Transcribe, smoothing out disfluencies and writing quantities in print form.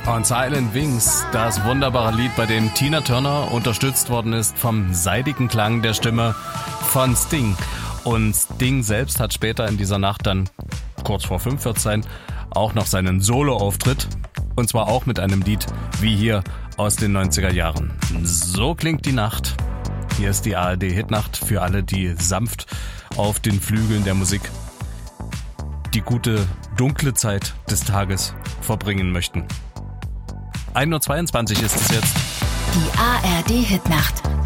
Und Silent Wings, das wunderbare Lied, bei dem Tina Turner unterstützt worden ist vom seidigen Klang der Stimme von Sting. Und Sting selbst hat später in dieser Nacht dann, kurz vor 5 wird's sein, auch noch seinen Solo-Auftritt. Und zwar auch mit einem Lied wie hier aus den 90er Jahren. So klingt die Nacht. Hier ist die ARD-Hitnacht für alle, die sanft auf den Flügeln der Musik die gute, dunkle Zeit des Tages verbringen möchten. 1:22 Uhr ist es jetzt. Die ARD-Hitnacht.